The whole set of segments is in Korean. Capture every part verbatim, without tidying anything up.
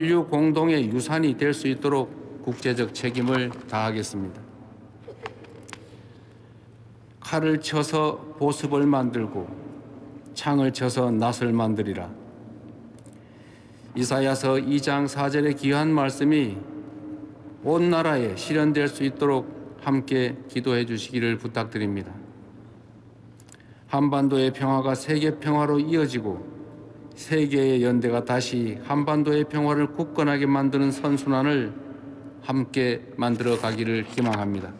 인류 공동의 유산이 될 수 있도록 국제적 책임을 다하겠습니다. 칼을 쳐서 보습을 만들고 창을 쳐서 낫을 만들이라. 이사야서 이 장 사 절의 귀한 말씀이 온 나라에 실현될 수 있도록 함께 기도해 주시기를 부탁드립니다. 한반도의 평화가 세계 평화로 이어지고 세계의 연대가 다시 한반도의 평화를 굳건하게 만드는 선순환을 함께 만들어 가기를 희망합니다.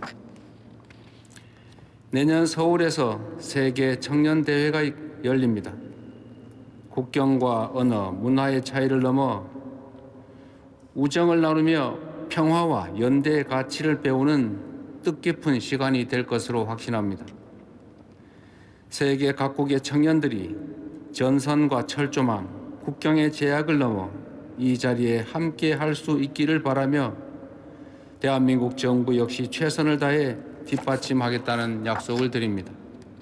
내년 서울에서 세계 청년대회가 열립니다. 국경과 언어, 문화의 차이를 넘어 우정을 나누며 평화와 연대의 가치를 배우는 뜻깊은 시간이 될 것으로 확신합니다. 세계 각국의 청년들이 전선과 철조망, 국경의 제약을 넘어 이 자리에 함께 할 수 있기를 바라며 대한민국 정부 역시 최선을 다해 뒷받침하겠다는 약속을 드립니다.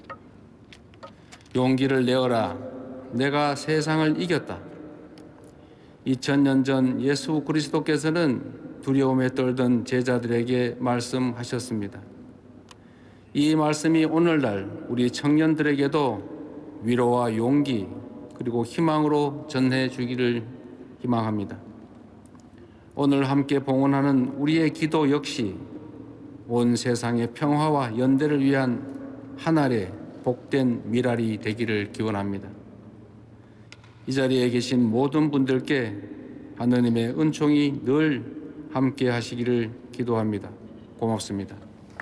용기를 내어라. 내가 세상을 이겼다. 이천 년 전 예수 그리스도께서는 두려움에 떨던 제자들에게 말씀하셨습니다. 이 말씀이 오늘날 우리 청년들에게도 위로와 용기 그리고 희망으로 전해주기를 희망합니다. 오늘 함께 봉헌하는 우리의 기도 역시 온 세상의 평화와 연대를 위한 하늘의 복된 미랄이 되기를 기원합니다. 이 자리에 계신 모든 분들께 하느님의 은총이 늘 함께 하시기를 기도합니다. 고맙습니다.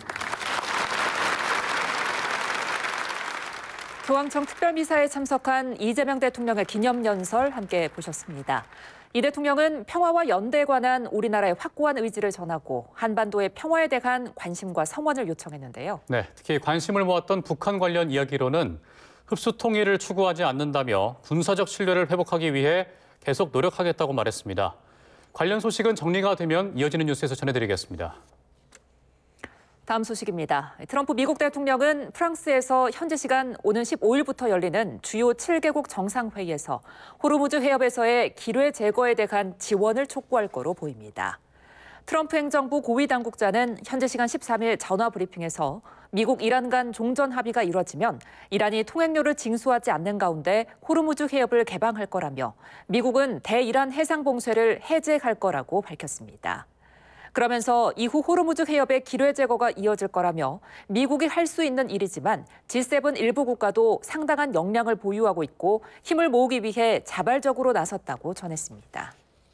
조항청 특별미사에 참석한 이재명 대통령의 기념연설 함께 보셨습니다. 이 대통령은 평화와 연대에 관한 우리나라의 확고한 의지를 전하고 한반도의 평화에 대한 관심과 성원을 요청했는데요. 네, 특히 관심을 모았던 북한 관련 이야기로는 흡수 통일을 추구하지 않는다며 군사적 신뢰를 회복하기 위해 계속 노력하겠다고 말했습니다. 관련 소식은 정리가 되면 이어지는 뉴스에서 전해드리겠습니다. 다음 소식입니다. 트럼프 미국 대통령은 프랑스에서 현지 시간 오는 십오일부터 열리는 주요 칠 개국 정상회의에서 호르무즈 해협에서의 기뢰 제거에 대한 지원을 촉구할 거로 보입니다. 트럼프 행정부 고위 당국자는 현지 시간 십삼일 전화 브리핑에서 미국 이란 간 종전 합의가 이뤄지면 이란이 통행료를 징수하지 않는 가운데 호르무즈 해협을 개방할 거라며 미국은 대이란 해상 봉쇄를 해제할 거라고 밝혔습니다. 그러면서 이후 호르무즈 해협의 기뢰 제거가 이어질 거라며 미국이 할 수 있는 일이지만 지 세븐 일부 국가도 상당한 역량을 보유하고 있고 힘을 모으기 위해 자발적으로 나섰다고 전했습니다.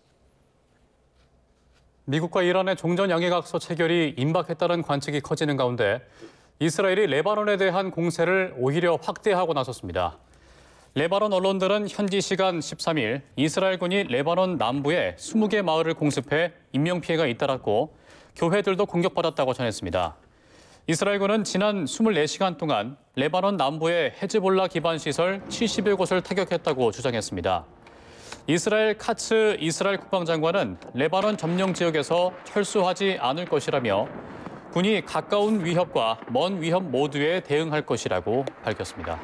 미국과 이란의 종전 양해각서 체결이 임박했다는 관측이 커지는 가운데 이스라엘이 레바논에 대한 공세를 오히려 확대하고 나섰습니다. 레바논 언론들은 현지 시간 십삼일 이스라엘군이 레바논 남부에 스무 개 마을을 공습해 인명피해가 잇따랐고 교회들도 공격받았다고 전했습니다. 이스라엘군은 지난 이십사 시간 동안 레바논 남부의 헤즈볼라 기반 시설 칠십여 곳을 타격했다고 주장했습니다. 이스라엘 카츠 이스라엘 국방장관은 레바논 점령 지역에서 철수하지 않을 것이라며 군이 가까운 위협과 먼 위협 모두에 대응할 것이라고 밝혔습니다.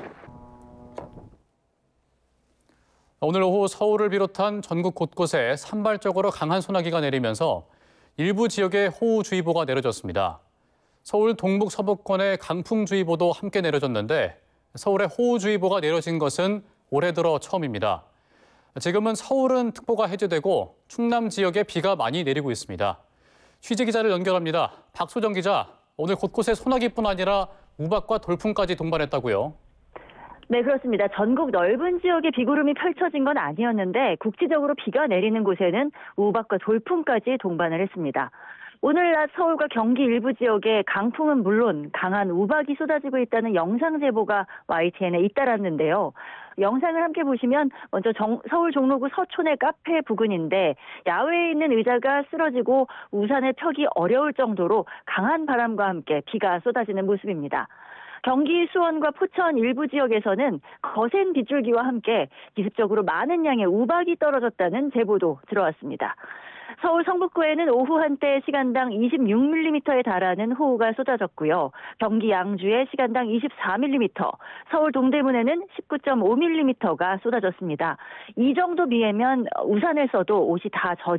오늘 오후 서울을 비롯한 전국 곳곳에 산발적으로 강한 소나기가 내리면서 일부 지역에 호우주의보가 내려졌습니다. 서울 동북 서부권에 강풍주의보도 함께 내려졌는데 서울에 호우주의보가 내려진 것은 올해 들어 처음입니다. 지금은 서울은 특보가 해제되고 충남 지역에 비가 많이 내리고 있습니다. 취재 기자를 연결합니다. 박소정 기자, 오늘 곳곳에 소나기뿐 아니라 우박과 돌풍까지 동반했다고요? 네, 그렇습니다. 전국 넓은 지역에 비구름이 펼쳐진 건 아니었는데 국지적으로 비가 내리는 곳에는 우박과 돌풍까지 동반을 했습니다. 오늘 낮 서울과 경기 일부 지역에 강풍은 물론 강한 우박이 쏟아지고 있다는 영상 제보가 와이티엔에 잇따랐는데요. 영상을 함께 보시면 먼저 정, 서울 종로구 서촌의 카페 부근인데 야외에 있는 의자가 쓰러지고 우산을 펴기 어려울 정도로 강한 바람과 함께 비가 쏟아지는 모습입니다. 경기 수원과 포천 일부 지역에서는 거센 빗줄기와 함께 기습적으로 많은 양의 우박이 떨어졌다는 제보도 들어왔습니다. 서울 성북구에는 오후 한때 시간당 이십육 밀리미터에 달하는 호우가 쏟아졌고요. 경기 양주에 시간당 이십사 밀리미터, 서울 동대문에는 십구 점 오 밀리미터가 쏟아졌습니다. 이 정도 비에면 우산을 써도 옷이 다 젖